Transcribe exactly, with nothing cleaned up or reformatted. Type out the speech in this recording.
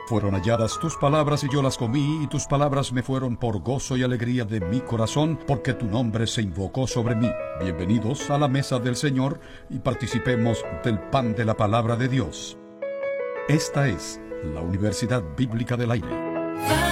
Fueron halladas tus palabras y yo las comí, y tus palabras me fueron por gozo y alegría de mi corazón, porque tu nombre se invocó sobre mí. Bienvenidos a la mesa del Señor y participemos del pan de la palabra de Dios. Esta es la Universidad Bíblica del Aire.